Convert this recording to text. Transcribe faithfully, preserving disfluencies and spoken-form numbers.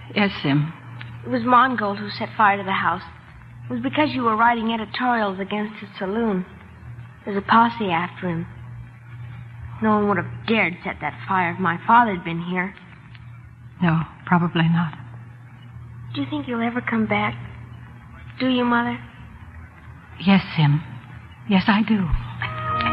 Yes, Sim. It was Mongold who set fire to the house. It was because you were writing editorials against his saloon. There's a posse after him. No one would have dared set that fire if my father had been here. No, probably not. Do you think you'll ever come back? Do you, Mother? Yes, Sim. Yes, I do.